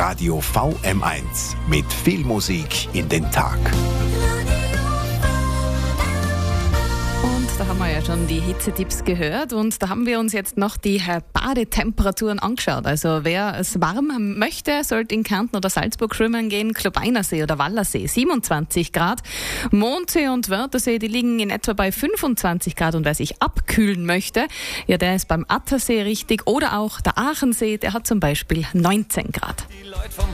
Radio VM1 mit viel Musik in den Tag. Da haben wir ja schon die Hitzetipps gehört und da haben wir uns jetzt noch die Badetemperaturen angeschaut. Also wer es warm möchte, sollte in Kärnten oder Salzburg schwimmen gehen. Klobeinersee oder Wallersee 27 Grad. Mondsee und Wörthersee, die liegen in etwa bei 25 Grad. Und wer sich abkühlen möchte, ja, der ist beim Attersee richtig. Oder auch der Aachensee, der hat zum Beispiel 19 Grad.